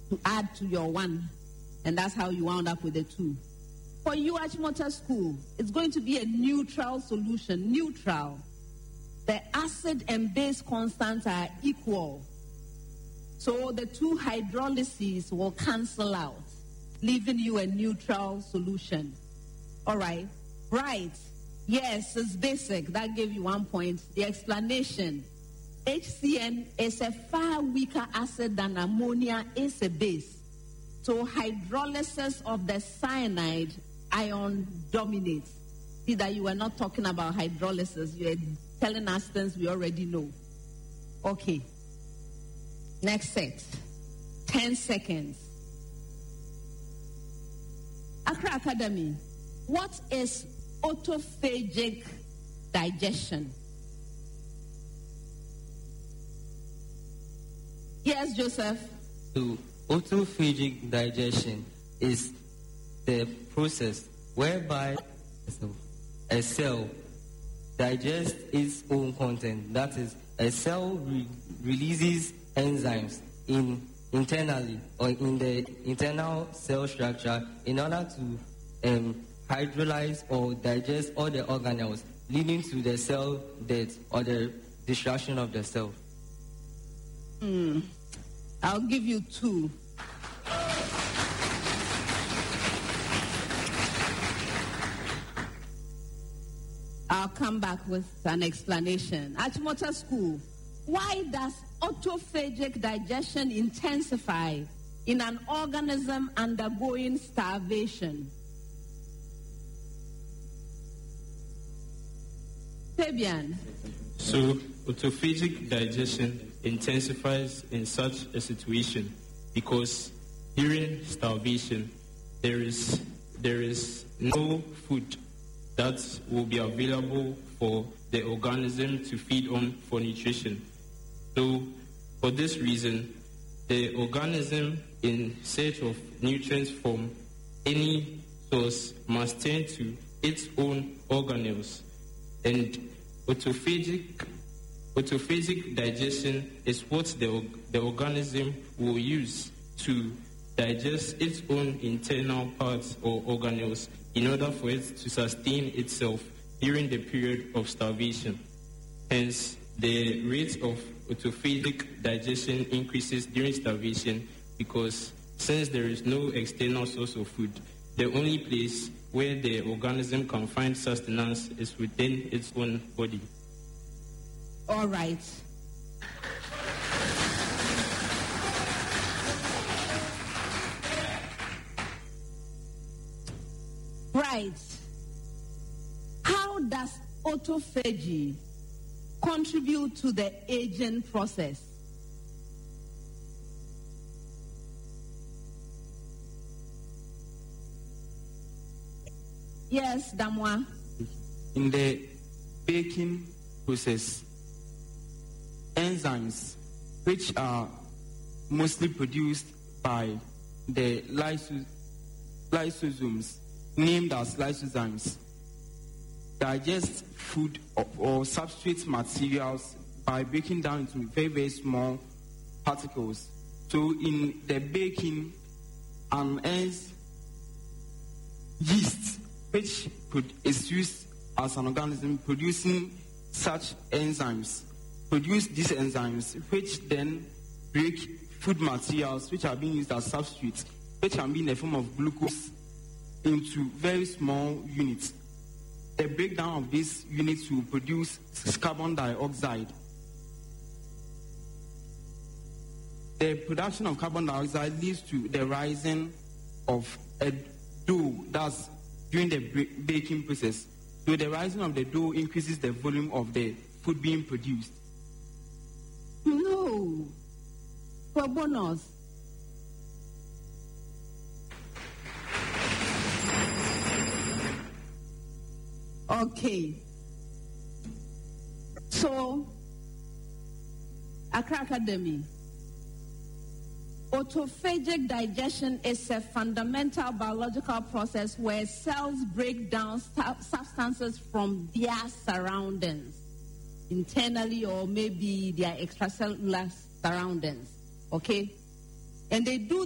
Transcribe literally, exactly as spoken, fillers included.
to add to your one. And that's how you wound up with the two. For U H Motor School, it's going to be a neutral solution. Neutral. The acid and base constants are equal. So the two hydrolyses will cancel out, leaving you a neutral solution. All right. Right. Yes, it's basic. That gave you one point. The explanation. H C n is a far weaker acid than ammonia is a base. So hydrolysis of the cyanide ion dominates. See that you were not talking about hydrolysis. You were telling us things we already know. Okay. Next set. Ten seconds. Accra Academy. What is autophagic digestion? Yes, Joseph. So, autophagic digestion is the process whereby a cell digests its own content. That is, a cell re- releases enzymes in internally or in the internal cell structure in order to um, hydrolyze or digest all the organelles, leading to the cell death or the destruction of the cell. Mm. I'll give you two. I'll come back with an explanation. At Motor School, why does autophagic digestion intensify in an organism undergoing starvation? Fabian. So, autophagic digestion intensifies in such a situation because during starvation there is there is no food that will be available for the organism to feed on for nutrition. So for this reason, the organism in search of nutrients from any source must turn to its own organelles. And autophagic Autophagic digestion is what the, the organism will use to digest its own internal parts or organelles in order for it to sustain itself during the period of starvation. Hence, the rate of autophagic digestion increases during starvation because since there is no external source of food, the only place where the organism can find sustenance is within its own body. All right. Right. How does autophagy contribute to the aging process? Yes, Damwa. In the baking process, enzymes, which are mostly produced by the lyso- lysosomes, named as lysozymes, digest food or, or substrate materials by breaking down into very, very small particles. So in the baking, an enzyme, yeast, which is used as an organism producing such enzymes, produce these enzymes, which then break food materials which are being used as substrates, which can be in the form of glucose, into very small units. The breakdown of these units will produce carbon dioxide. The production of carbon dioxide leads to the rising of a dough, that's during the baking process. So the rising of the dough increases the volume of the food being produced. No. For bonus. Okay. So, Accra Academy. Autophagic digestion is a fundamental biological process where cells break down stu- substances from their surroundings, internally or maybe their extracellular surroundings. Okay? And they do